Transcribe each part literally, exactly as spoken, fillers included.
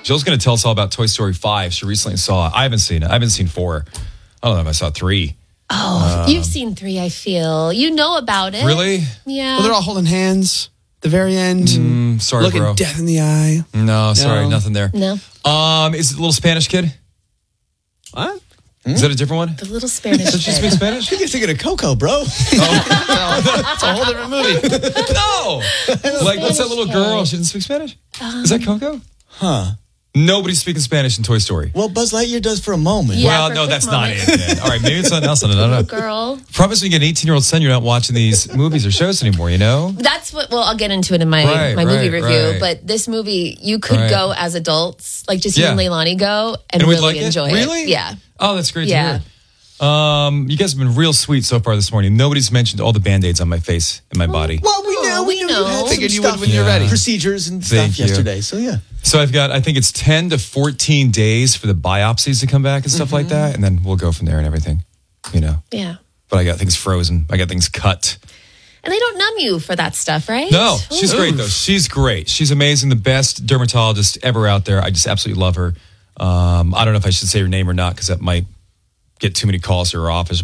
Jill's going to tell us all about Toy Story five. She recently saw it. I haven't seen it. I haven't seen four. I don't know if I saw three. Oh, um, you've seen three, I feel. You know about it. Really? Yeah. Well, they're all holding hands at the very end. Mm, sorry, looking bro. death in the eye. No, sorry, No. nothing there. No. Um, is it the little Spanish kid? What? Is that a different one? The little Spanish Does she kid. speak Spanish? I think you're thinking of Coco, bro. It's a whole different movie. No. Like, what's that little Spanish girl? kid. She didn't speak Spanish? Um, Is that Coco? Huh. Nobody's speaking Spanish in Toy Story. Well, Buzz Lightyear does for a moment. Yeah, well, for a no, quick that's moment. not it. Then. All right, maybe it's something else. I don't know. Little girl. Promise when you get an eighteen-year-old son, you're not watching these movies or shows anymore, you know? That's what, well, I'll get into it in my, Right, my movie right, review, right. but this movie, you could Right. go as adults, like just you Yeah. and Leilani go, and, And we'd really like it? enjoy it. Really? Yeah. Oh, that's great Yeah. to hear. Um, you guys have been real sweet so far this morning. Nobody's mentioned all the Band-Aids on my face and my body. Well, we Oh, know. we We, knew know. you had some Figured you stuff, would when you're ready. Procedures and Thank stuff you. yesterday. So, yeah. So I've got, I think it's ten to fourteen days for the biopsies to come back and stuff Mm-hmm. like that. And then we'll go from there and everything, you know. Yeah. But I got things frozen. I got things cut. And they don't numb you for that stuff, right? No, she's Ooh. great though. She's great. She's amazing. The best dermatologist ever out there. I just absolutely love her. Um, I don't know if I should say her name or not because that might get too many calls to her office.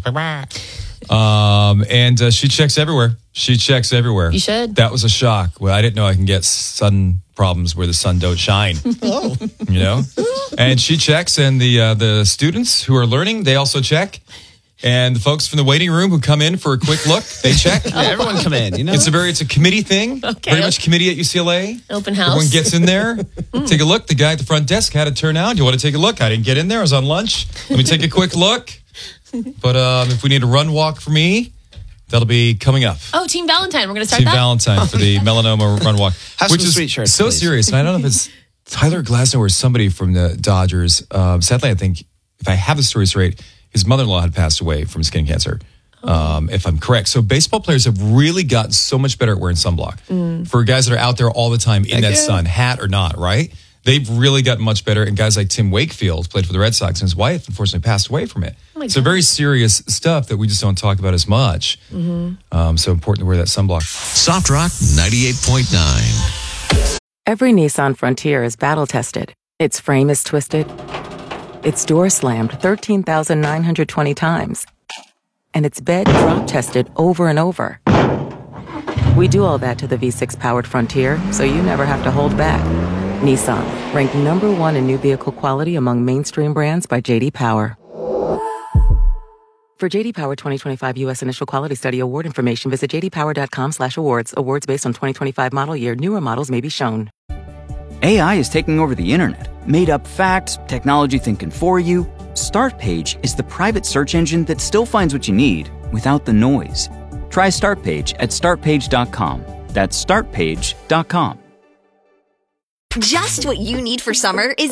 Um, and uh, she checks everywhere. She checks everywhere. You should. That was a shock. Well, I didn't know I can get sun problems where the sun don't shine. Oh. You know? And she checks, and the uh, the students who are learning, they also check. And the folks from the waiting room who come in for a quick look, they check. Yeah, everyone come in, you know? It's a very, it's a committee thing. Okay. Very much committee at U C L A. Open house. Everyone gets in there, take a look. The guy at the front desk had it turn out. You want to take a look? I didn't get in there. I was on lunch. Let me take a quick look. But um, if we need a run walk for me, that'll be coming up. Oh, Team Valentine. We're going to start Team that? Valentine for the melanoma run walk. Have which some is sweet shirts, so please. serious. And I don't know if it's Tyler Glasnow or somebody from the Dodgers. Um, sadly, I think if I have the story straight, his mother-in-law had passed away from skin cancer, um, if I'm correct. So baseball players have really gotten so much better at wearing sunblock. Mm. For guys that are out there all the time in Heck that yeah. sun, hat or not, right? They've really gotten much better. And guys like Tim Wakefield played for the Red Sox, and his wife unfortunately passed away from it. Oh my so God. very serious stuff that we just don't talk about as much. Mm-hmm. Um, so important to wear that sunblock. Soft Rock ninety-eight point nine. Every Nissan Frontier is battle-tested. Its frame is twisted. Its door slammed thirteen thousand nine hundred twenty times. And its bed drop-tested over and over. We do all that to the V six powered Frontier, so you never have to hold back. Nissan, ranked number one in new vehicle quality among mainstream brands by J D Power. For J D Power twenty twenty-five U S Initial Quality Study award information, visit j d power dot com slash awards. Awards based on twenty twenty-five model year. Newer models may be shown. A I is taking over the internet. Made-up facts, technology thinking for you. Startpage is the private search engine that still finds what you need without the noise. Try Startpage at start page dot com. That's start page dot com. Just what you need for summer is